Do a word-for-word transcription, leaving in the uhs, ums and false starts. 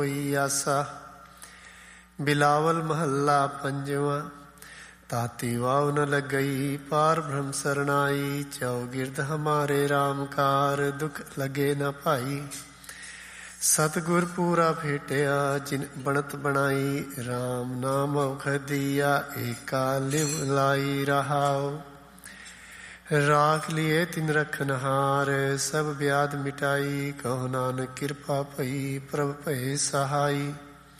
ਹੋਈ ਆਸਾ। ਬਿਲਾਵਲ ਮਹੱਲਾ ਪੰਜਵਾਂ। ਤਾਤੀ ਵਾਵ ਨ ਲੱਗਈ ਪਾਰ ਬ੍ਰਹਮ ਸਰਨਾਈ। ਚਉ ਗਿਰਦ ਹਮਾਰੇ ਰਾਮਕਾਰ ਦੁਖ ਲਗੇ ਨ ਭਾਈ। ਸਤਿਗੁਰ ਪੂਰਾ ਭੇਟਿਆ ਜਿਨ ਬਣਤ ਬਣਾਈ। ਰਾਮ ਨਾਮ ਔਖਦ ਦੀਆ ਏਕਾ ਲਿਵ ਲਾਈ ਰਹਾਉ। ਰਾਖ ਲਿਏ ਤਿਨ ਰਖਨਹਾਰ ਸਭ ਵਿਆਦ ਮਿਟਾਈ। ਕਹੋ ਨਾਨਕ ਕਿਰਪਾ ਭਈ ਪ੍ਰਭ ਭਏ ਸਹਾਈ।